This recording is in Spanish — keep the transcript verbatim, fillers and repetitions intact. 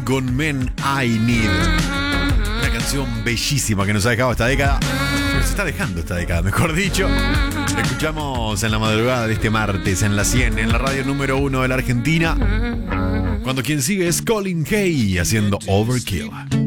con Men I Need. Una canción bellísima que nos ha dejado esta década. Nos está dejando esta década, mejor dicho. La escuchamos en la madrugada de este martes en la cien, en la radio número uno de la Argentina. Cuando quien sigue es Colin Hay haciendo Overkill.